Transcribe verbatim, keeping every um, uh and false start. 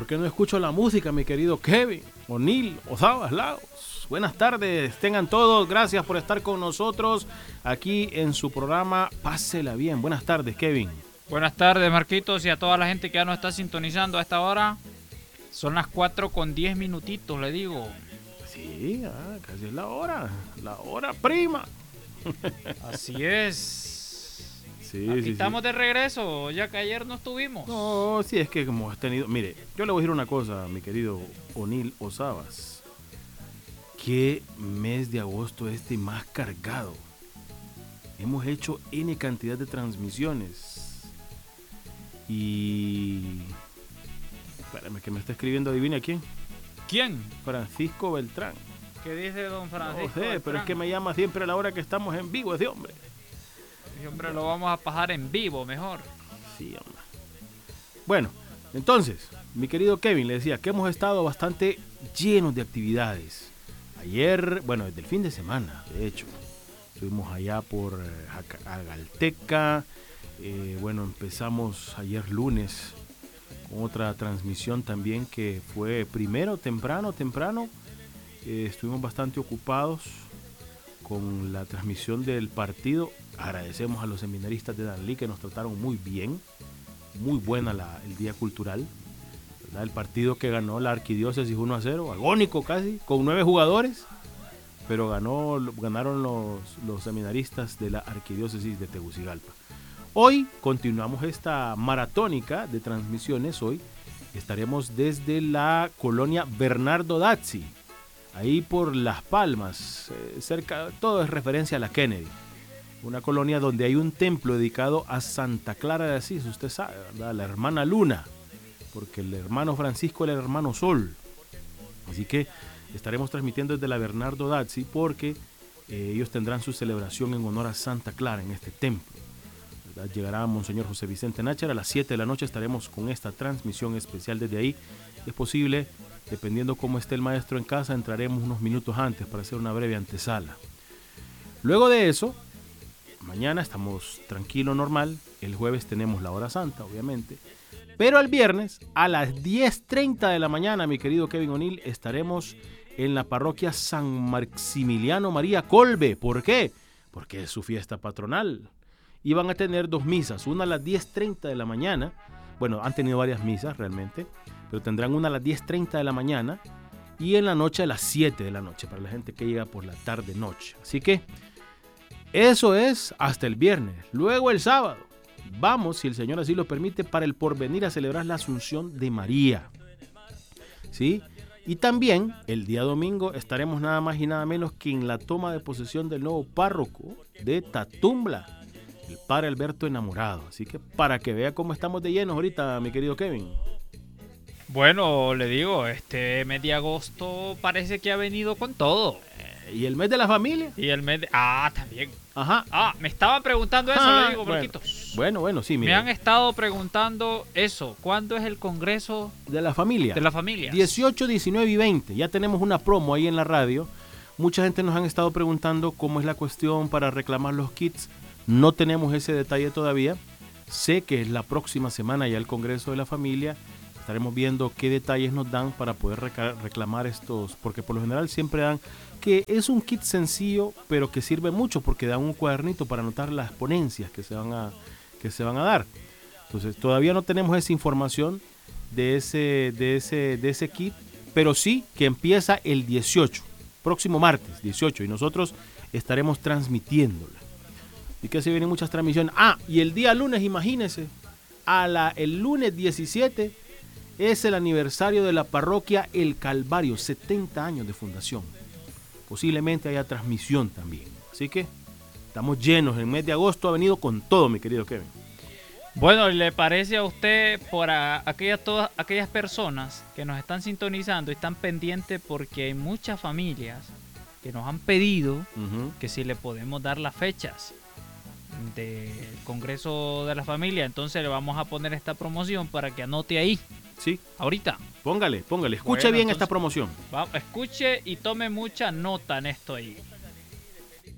qué no escucho la música, mi querido Kevin, O'Neill, Osabas, Lagos? Buenas tardes, tengan todos, gracias por estar con nosotros aquí en su programa Pásela Bien. Buenas tardes, Kevin. Buenas tardes, Marquitos, y a toda la gente que ya nos está sintonizando a esta hora. Son las cuatro con diez minutitos, le digo. Sí, ah, casi es la hora, la hora prima. Así es. Sí, Aquí sí, estamos sí. de regreso, ya que ayer no estuvimos. No, sí, es que como has tenido... Mire, yo le voy a decir una cosa, mi querido O'Neill Osabas. Qué mes de agosto este más cargado. Hemos hecho N cantidad de transmisiones. Y... Espérame, que me está escribiendo, adivina quién. ¿Quién? Francisco Beltrán. ¿Qué dice don Francisco? No sé, pero Beltrán? es que me llama siempre a la hora que estamos en vivo ese hombre. Y, hombre, lo vamos a pasar en vivo mejor. Sí, hombre. Bueno, entonces, mi querido Kevin, le decía que hemos estado bastante llenos de actividades. Ayer, bueno, desde el fin de semana, de hecho, estuvimos allá por eh, Agalteca. Eh, bueno, empezamos ayer lunes con otra transmisión también que fue primero, temprano, temprano. Eh, estuvimos bastante ocupados con la transmisión del partido. Agradecemos a los seminaristas de Danlí que nos trataron muy bien. Muy buena la, el día cultural, ¿verdad? El partido que ganó la Arquidiócesis uno a cero, agónico casi, con nueve jugadores, pero ganó, ganaron los, los seminaristas de la Arquidiócesis de Tegucigalpa. Hoy continuamos esta maratónica de transmisiones. Hoy estaremos desde la colonia Bernardo Dazzi, ahí por Las Palmas, eh, cerca, todo es referencia a la Kennedy. Una colonia donde hay un templo dedicado a Santa Clara de Asís, usted sabe, ¿verdad? La hermana Luna, porque el hermano Francisco era el hermano Sol. Así que estaremos transmitiendo desde la Bernardo Dazzi porque eh, ellos tendrán su celebración en honor a Santa Clara en este templo, ¿verdad? Llegará Monseñor José Vicente Náchara, a las siete de la noche estaremos con esta transmisión especial desde ahí. Es posible, dependiendo cómo esté el maestro en casa, entraremos unos minutos antes para hacer una breve antesala. Luego de eso, mañana estamos tranquilo, normal. El jueves tenemos la hora santa, obviamente. Pero el viernes a las diez treinta de la mañana, mi querido Kevin O'Neill, estaremos en la parroquia San Maximiliano María Colbe. ¿Por qué? Porque es su fiesta patronal. Y van a tener dos misas, una a las diez treinta de la mañana. Bueno, han tenido varias misas realmente, pero tendrán una a las diez treinta de la mañana y en la noche a las siete de la noche, para la gente que llega por la tarde-noche. Así que eso es hasta el viernes. Luego el sábado vamos, si el Señor así lo permite, para el Porvenir a celebrar la Asunción de María. ¿Sí? Y también el día domingo estaremos nada más y nada menos que en la toma de posesión del nuevo párroco de Tatumbla, el padre Alberto Enamorado. Así que para que vea cómo estamos de llenos ahorita, mi querido Kevin. Bueno, le digo, este mes de agosto parece que ha venido con todo. ¿Y el mes de la familia? Y el mes de... Ah, también. Ajá. Ah, me estaban preguntando eso, Ah, le digo, bueno. Marquitos. Bueno, bueno, sí, Me mira. han estado preguntando eso. ¿Cuándo es el Congreso De la familia. de la Familia? dieciocho, diecinueve y veinte. Ya tenemos una promo ahí en la radio. Mucha gente nos han estado preguntando cómo es la cuestión para reclamar los kits. No tenemos ese detalle todavía. Sé que es la próxima semana ya el Congreso de la Familia. Estaremos viendo qué detalles nos dan para poder reca- reclamar estos, porque por lo general siempre dan que es un kit sencillo, pero que sirve mucho porque dan un cuadernito para anotar las ponencias que se van a, que se van a dar. Entonces todavía no tenemos esa información de ese, de ese, de ese kit, pero sí que empieza el dieciocho, próximo martes dieciocho, y nosotros estaremos transmitiéndola. Y que se vienen muchas transmisiones. Ah, y el día lunes, imagínense, a la, el lunes diecisiete es el aniversario de la parroquia El Calvario, setenta años de fundación. Posiblemente haya transmisión también. Así que estamos llenos. El mes de agosto ha venido con todo, mi querido Kevin. Bueno, ¿le parece a usted por a, aquellas, todas aquellas personas que nos están sintonizando y están pendientes porque hay muchas familias que nos han pedido Uh-huh. que si le podemos dar las fechas del Congreso de la Familia? Entonces le vamos a poner esta promoción para que anote ahí, Sí, ahorita. póngale, póngale. Escuche Bueno, bien entonces- esta promoción. Va, escuche y tome mucha nota en esto ahí.